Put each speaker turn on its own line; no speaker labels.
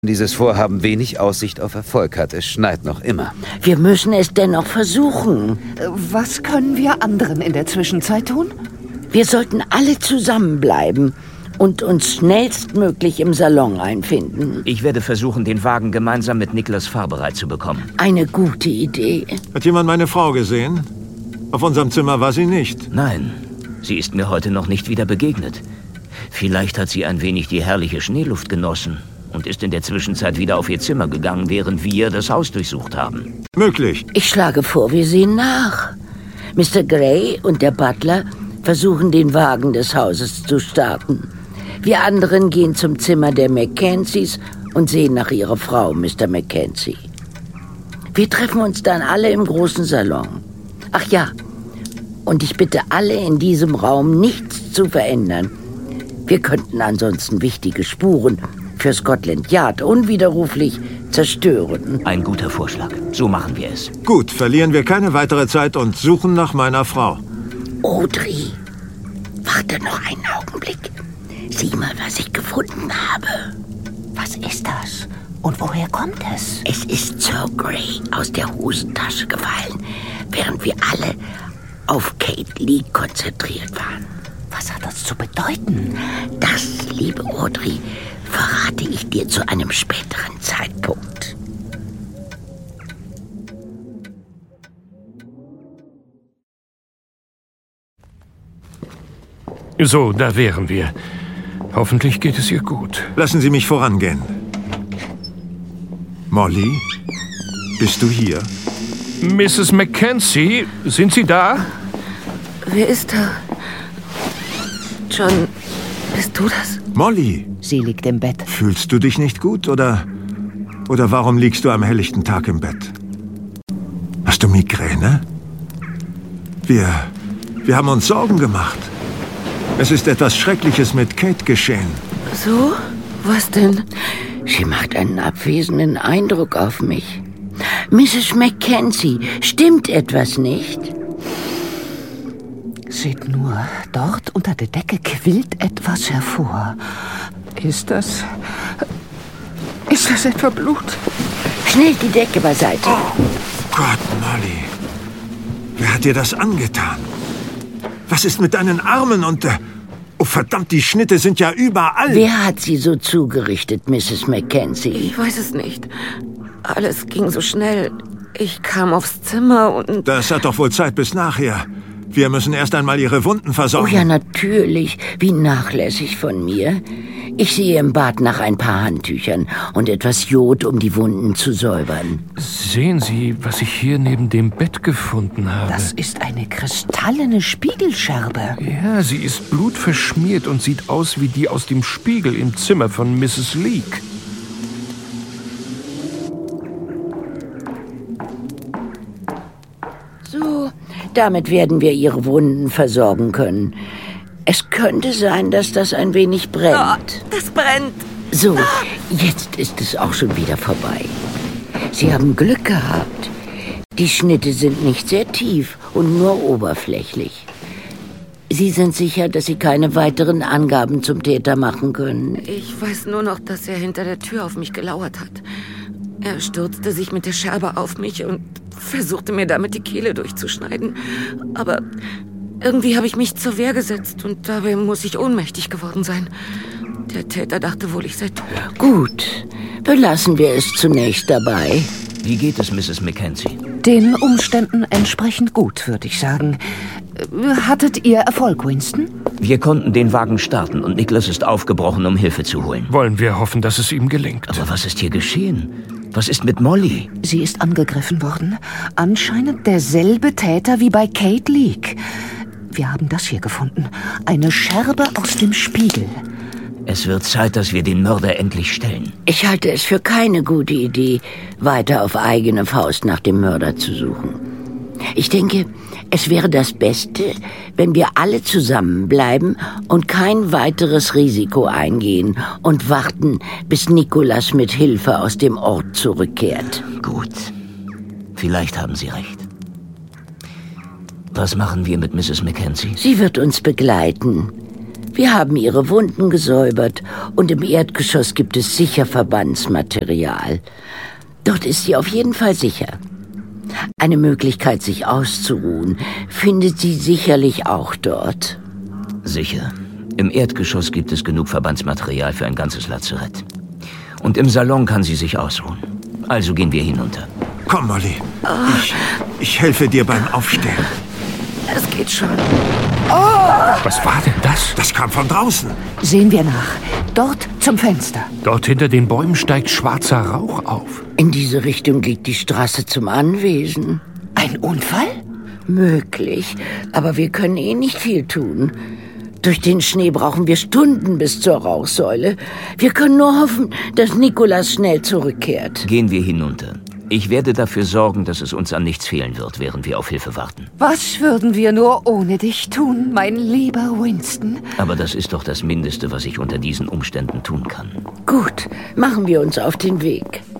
dieses Vorhaben wenig Aussicht auf Erfolg hat. Es schneit noch immer.
Wir müssen es dennoch versuchen.
Was können wir anderen in der Zwischenzeit tun?
Wir sollten alle zusammenbleiben und uns schnellstmöglich im Salon einfinden.
Ich werde versuchen, den Wagen gemeinsam mit Nicholas fahrbereit zu bekommen.
Eine gute Idee.
Hat jemand meine Frau gesehen? Auf unserem Zimmer war sie nicht.
Nein, sie ist mir heute noch nicht wieder begegnet. Vielleicht hat sie ein wenig die herrliche Schneeluft genossen und ist in der Zwischenzeit wieder auf ihr Zimmer gegangen, während wir das Haus durchsucht haben.
Möglich.
Ich schlage vor, wir sehen nach. Mr. Gray und der Butler versuchen, den Wagen des Hauses zu starten. Wir anderen gehen zum Zimmer der Mackenzies und sehen nach ihrer Frau, Mr. Mackenzie. Wir treffen uns dann alle im großen Salon. Ach ja, und ich bitte alle in diesem Raum nichts zu verändern. Wir könnten ansonsten wichtige Spuren für Scotland Yard unwiderruflich zerstören.
Ein guter Vorschlag. So machen wir es.
Gut, verlieren wir keine weitere Zeit und suchen nach meiner Frau.
Audrey, warte noch einen Augenblick. Sieh mal, was ich gefunden habe.
Was ist das? Und woher kommt es?
Es ist Sir Gray aus der Hosentasche gefallen, während wir alle auf Kate Lee konzentriert waren.
Was hat das zu bedeuten?
Das, liebe Audrey, verrate ich dir zu einem späteren Zeitpunkt.
So, da wären wir. Hoffentlich geht es ihr gut.
Lassen Sie mich vorangehen. Molly, bist du hier?
Mrs. Mackenzie, sind Sie da?
Wer ist da? John, bist du das?
Molly!
Sie liegt im Bett.
Fühlst du dich nicht gut oder warum liegst du am helllichten Tag im Bett? Hast du Migräne? Wir haben uns Sorgen gemacht. Es ist etwas Schreckliches mit Kate geschehen.
So? Was denn?
Sie macht einen abwesenden Eindruck auf mich. Mrs. Mackenzie, stimmt etwas nicht?
Seht nur, dort unter der Decke quillt etwas hervor. Ist das etwa Blut?
Schnell die Decke beiseite.
Oh Gott, Molly. Wer hat dir das angetan? Was ist mit deinen Armen und... Oh verdammt, die Schnitte sind ja überall.
Wer hat sie so zugerichtet, Mrs. Mackenzie?
Ich weiß es nicht. Alles ging so schnell. Ich kam aufs Zimmer und...
Das hat doch wohl Zeit bis nachher. Wir müssen erst einmal ihre Wunden versorgen.
Oh ja, natürlich. Wie nachlässig von mir. Ich sehe im Bad nach ein paar Handtüchern und etwas Jod, um die Wunden zu säubern.
Sehen Sie, was ich hier neben dem Bett gefunden habe?
Das ist eine kristallene Spiegelscherbe.
Ja, sie ist blutverschmiert und sieht aus wie die aus dem Spiegel im Zimmer von Mrs. Leake.
So, damit werden wir ihre Wunden versorgen können. Es könnte sein, dass das ein wenig brennt.
Oh, das brennt.
So, jetzt ist es auch schon wieder vorbei. Sie haben Glück gehabt. Die Schnitte sind nicht sehr tief und nur oberflächlich. Sie sind sicher, dass Sie keine weiteren Angaben zum Täter machen können?
Ich weiß nur noch, dass er hinter der Tür auf mich gelauert hat. Er stürzte sich mit der Scherbe auf mich und versuchte mir damit die Kehle durchzuschneiden. Aber irgendwie habe ich mich zur Wehr gesetzt und dabei muss ich ohnmächtig geworden sein. Der Täter dachte wohl, ich sei tot.
Gut, belassen wir es zunächst dabei.
Wie geht es, Mrs. Mackenzie?
Den Umständen entsprechend gut, würde ich sagen. Hattet ihr Erfolg, Winston?
Wir konnten den Wagen starten und Nicholas ist aufgebrochen, um Hilfe zu holen.
Wollen wir hoffen, dass es ihm gelingt.
Aber was ist hier geschehen? Was ist mit Molly?
Sie ist angegriffen worden. Anscheinend derselbe Täter wie bei Kate Leake. Wir haben das hier gefunden. Eine Scherbe aus dem Spiegel.
Es wird Zeit, dass wir den Mörder endlich stellen.
Ich halte es für keine gute Idee, weiter auf eigene Faust nach dem Mörder zu suchen. Ich denke, es wäre das Beste, wenn wir alle zusammenbleiben und kein weiteres Risiko eingehen und warten, bis Nicholas mit Hilfe aus dem Ort zurückkehrt.
Gut. Vielleicht haben Sie recht. Was machen wir mit Mrs. Mackenzie?
Sie wird uns begleiten. Wir haben ihre Wunden gesäubert und im Erdgeschoss gibt es sicher Verbandsmaterial. Dort ist sie auf jeden Fall sicher. Eine Möglichkeit, sich auszuruhen, findet sie sicherlich auch dort.
Sicher. Im Erdgeschoss gibt es genug Verbandsmaterial für ein ganzes Lazarett. Und im Salon kann sie sich ausruhen. Also gehen wir hinunter.
Komm, Molly. Ich helfe dir beim Aufstehen.
Es geht schon.
Was war denn das?
Das kam von draußen.
Sehen wir nach. Dort zum Fenster.
Dort hinter den Bäumen steigt schwarzer Rauch auf.
In diese Richtung liegt die Straße zum Anwesen.
Ein Unfall?
Möglich, aber wir können nicht viel tun. Durch den Schnee brauchen wir Stunden bis zur Rauchsäule. Wir können nur hoffen, dass Nicholas schnell zurückkehrt.
Gehen wir hinunter. Ich werde dafür sorgen, dass es uns an nichts fehlen wird, während wir auf Hilfe warten.
Was würden wir nur ohne dich tun, mein lieber Winston?
Aber das ist doch das Mindeste, was ich unter diesen Umständen tun kann.
Gut, machen wir uns auf den Weg.